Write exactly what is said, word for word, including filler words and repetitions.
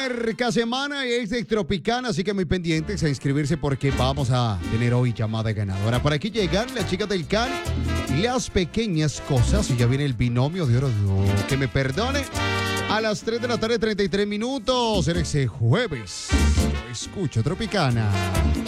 arca semana y es de Tropicana, así que muy pendientes a inscribirse porque vamos a tener hoy llamada ganadora. Por aquí llegan las chicas del C A N, las pequeñas cosas, y ya viene el binomio de oro. Oh, que me perdone. A las tres de la tarde, treinta y tres minutos, en ese jueves. Yo escucho Tropicana.